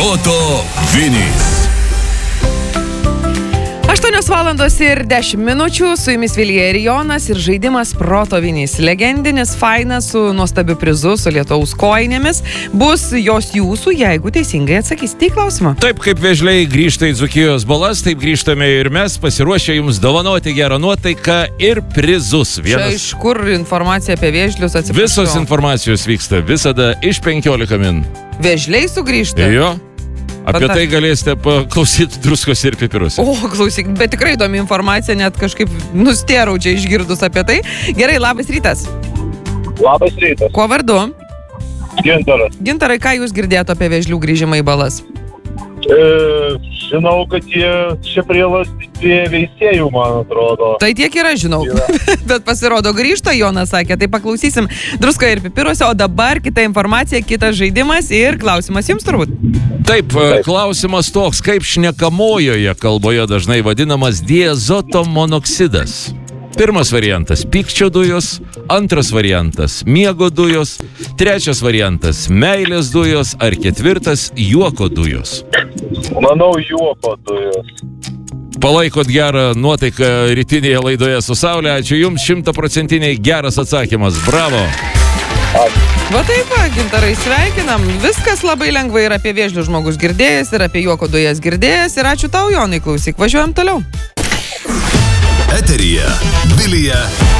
Proto Vinys. 8:10 su jumis Vilija ir Jonas ir žaidimas Proto Vinys. Legendinis, fainas, su nuostabiu prizu, su lietaus kojinėmis. Bus jos jūsų, jeigu teisingai atsakysite į klausimą. Taip kaip vėžliai grįžta į Dzūkijos balas, taip grįžtame ir mes, pasiruošę jums dovanoti gerą nuotaiką ir prizus. Čia iš kur informacija apie vėžlius atsiprašau? Visos informacijos vyksta visada iš 15 min. Vėžliai sugrįžta? Jo. Apie tai galėsite paklausyti Druskos ir Pipirus. O, klausyk, bet tikrai įdomi informacija, net kažkaip nustėrau čia išgirdus apie tai. Gerai, labas rytas. Labas rytas. Kuo vardu? Gintaras. Gintarai, ką jūs girdėjote apie vėžlių grįžimą į balas? Žinau, kad čia prielasti prie veisėjų, man atrodo. Tai tiek yra, žinau. Bet pasirodo grįžta, Jonas sakė, tai paklausysim Druskoje ir Pipiruose, o dabar kita informacija, kitas žaidimas ir klausimas jums turbūt. Taip, klausimas toks, kaip šnekamojoje kalboje dažnai vadinamas diazoto monoksidas. Pirmas variantas – pykčio dujos, antras variantas – miego dujos, trečias variantas – meilės dujos ar ketvirtas – juoko dujos. Manau, juoko dujos. Palaikot gerą nuotaiką rytinėje laidoje su Saulė. Ačiū jums, 100% geras atsakymas. Bravo! Va taip, Gintarai, sveikinam. Viskas labai lengvai ir apie vėžlių žmogus girdėjęs, ir apie juoko dujas girdėjęs. Ir ačiū tau, Jonai, klausyk. Važiuojam toliau. Eteryje Vilija